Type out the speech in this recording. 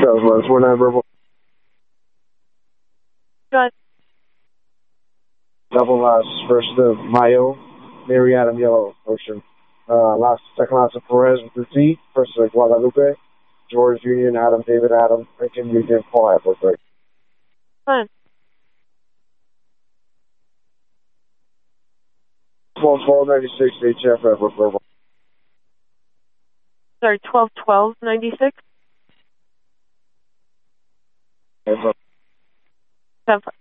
Southwest 49 Verbal. Good. Double last first of Mayo, Mary Adam Yellow Ocean. Second last of Perez with the Z, first of Guadalupe, George Union, Adam, David Adam, Lincoln Union, Paul Appleton. Fine. 12-12-96 HF Edward Verbal. Sorry, 12-12-96? 10-5.